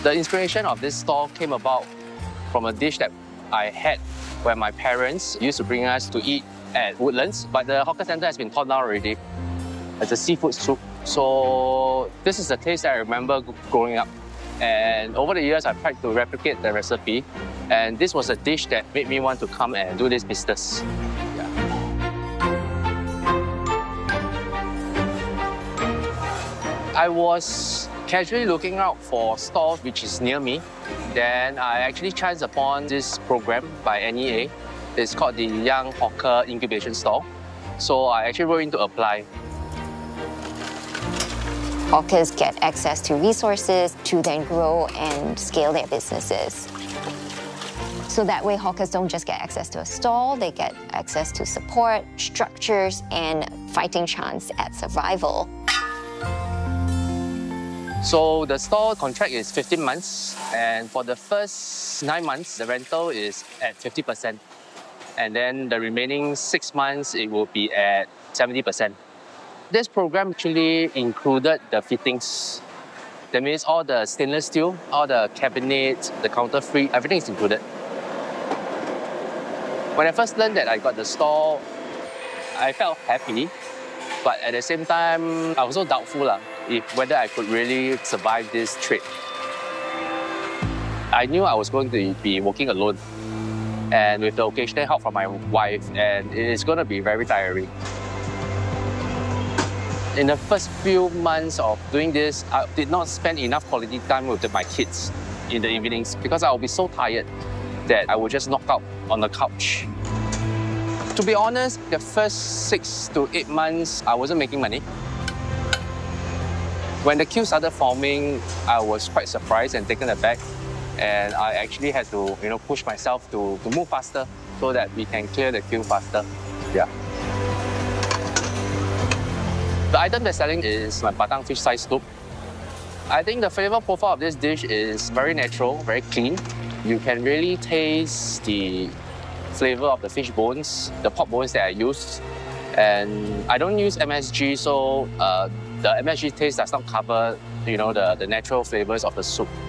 The inspiration of this stall came about from a dish that I had when my parents used to bring us to eat at Woodlands, but the hawker center has been torn down already. It's a seafood soup. So this is the taste that I remember growing up. And over the years, I've tried to replicate the recipe. And this was a dish that made me want to come and do this business. Yeah. I was casually looking out for stalls which is near me. Then I actually chanced upon this program by NEA. It's called the Young Hawker Incubation Stall. So I actually wrote in to apply. Hawkers get access to resources to then grow and scale their businesses. So that way, hawkers don't just get access to a stall, they get access to support, structures, and fighting chance at survival. So the stall contract is 15 months, and for the first 9 months, the rental is at 50%. And then the remaining 6 months, it will be at 70%. This program actually included the fittings. That means all the stainless steel, all the cabinets, the counter free, everything is included. When I first learned that I got the stall, I felt happy, but at the same time, I was also doubtful whether I could really survive this trade. I knew I was going to be working alone, and with the occasional help from my wife, and it is going to be very tiring. In the first few months of doing this, I did not spend enough quality time with my kids in the evenings because I would be so tired that I would just knock out on the couch. To be honest, the first 6 to 8 months, I wasn't making money. When the queue started forming, I was quite surprised and taken aback. And I actually had to, push myself to move faster so that we can clear the queue faster. Yeah. The item they're selling is my batang fish side soup. I think the flavor profile of this dish is very natural, very clean. You can really taste the flavor of the fish bones, the pork bones that I use. And I don't use MSG, so the MSG taste does not cover, the natural flavors of the soup.